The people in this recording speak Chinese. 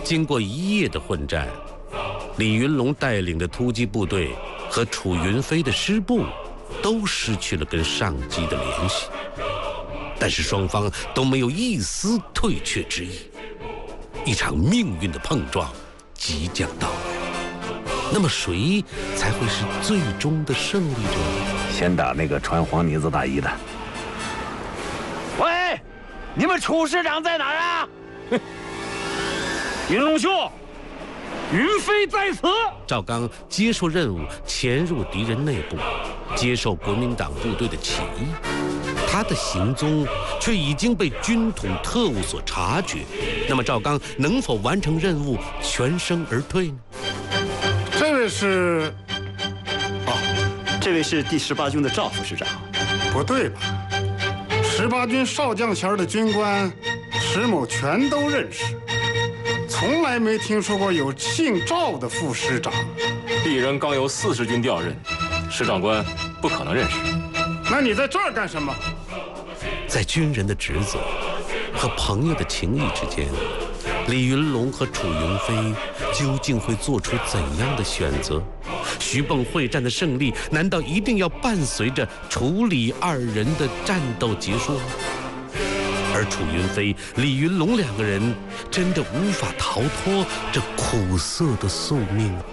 经过一夜的混战，李云龙带领的突击部队和楚云飞的师部都失去了跟上级的联系，但是双方都没有一丝退却之意。一场命运的碰撞即将到来，那么谁才会是最终的胜利者？ 先打那个穿黄呢子大衣的。喂，你们楚师长在哪儿啊？云龙兄，云飞在此。 赵刚接受任务，潜入敌人内部，接受国民党部队的起义。他的行踪却已经被军统特务所察觉。那么赵刚能否完成任务，全身而退呢？ 这位是…… 这位是第18军的赵副师长。 不对吧？18军少将衔的军官，石某全都认识，从来没听说过有姓赵的副师长。 鄙人刚由40军调任，石长官不可能认识。 那你在这儿干什么？ 在军人的职责和朋友的情谊之间，李云龙和楚云飞究竟会做出怎样的选择？徐蚌会战的胜利，难道一定要伴随着楚李二人的战斗结束吗？而楚云飞、李云龙两个人真的无法逃脱这苦涩的宿命？